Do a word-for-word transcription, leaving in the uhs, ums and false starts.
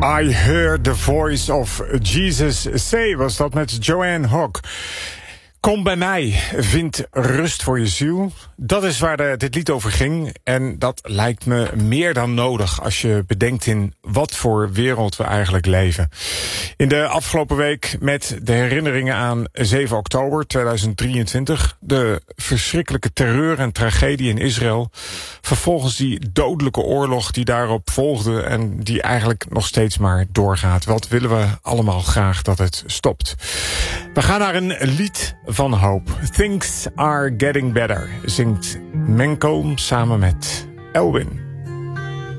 I heard the voice of Jesus say, was dat met Joanne Hogg. Kom bij mij, vind rust voor je ziel. Dat is waar de, dit lied over ging. En dat lijkt me meer dan nodig als je bedenkt in wat voor wereld we eigenlijk leven. In de afgelopen week met de herinneringen aan zeven oktober tweeduizend drieëntwintig... de verschrikkelijke terreur en tragedie in Israël. Vervolgens die dodelijke oorlog die daarop volgde en die eigenlijk nog steeds maar doorgaat. Wat willen we allemaal graag dat het stopt. We gaan naar een lied van hoop. Things are getting better, zingt Menkolm samen met Elwin.